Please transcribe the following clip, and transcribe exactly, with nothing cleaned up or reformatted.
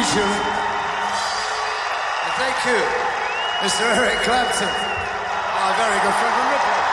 usual. And thank you, Mister Eric Clapton, our very good friend from Ripley.